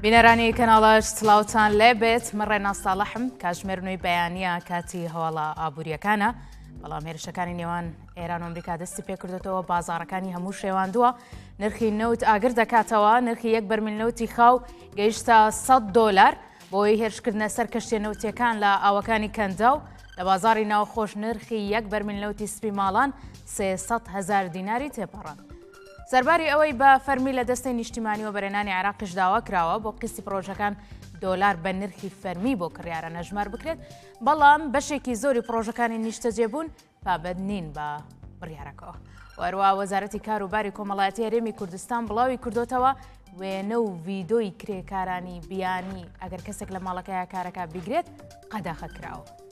بینەرانی کەناڵەش سڵاوتان لێبێت من ڕێناز ساڵحم کاتژمێرنەوەی بەیانیە کاتی هەواڵە ئابوووریەکانە بەڵام هێرشەکانی نێوان ئێران و ئەمریکا دەستی پێکردێتەوە بازاڕەکانی هەموو شێواندووە نرخی نەوت ئاگر دەکاتەوە نرخی یەک بەرمیل نەوتی خاو گەیشتە $100 بۆی هێرشکردنە سەر کەشتیە نەوتیەکان لە ئاوەکانی کەنداو لە بازاری ناوخۆش نرخی یەک بەرمیل نەوتی سپی ماڵان 300,000 دیناری تێپەڕان. سەرباری ئەوەی بە فەرمی لە دەستەی نیشتیمانی و بەرهێنانی عێراقیش داوا کراوە بۆ قستی پرۆژەکان دۆلار بە نرخی فەرمی بۆ کڕیارە نەژمار بکرێت بەڵام بەشێکی زۆری پرۆژەکانی نیشتەجێبوون پابەت نین بە بڕیارەکەەوە. وەروە وەزارەتی کاروباری کۆمەڵایەتی هەرێمی کوردستان بڵاوی کردوتەوە وێنە و ڤیدۆی کرێکارانی بیانی ئەگەر کەسێک لە ماڵەکەیە کارەکە بیگرێت قەدەخە کراوە.